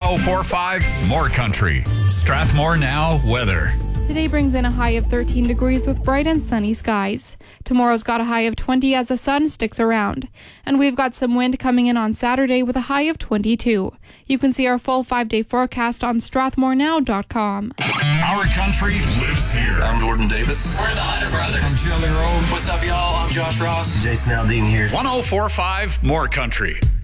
1045 More Country. Strathmore Now weather. Today brings in a high of 13 degrees with bright and sunny skies. Tomorrow's got a high of 20 as the sun sticks around. And we've got some wind coming in on Saturday with a high of 22. You can see our full 5-day forecast on strathmorenow.com. Our country lives here. I'm Jordan Davis. We're the Hunter Brothers. I'm Joey Rowe. What's up, y'all? I'm Josh Ross. Jason Aldean here. 1045 More Country.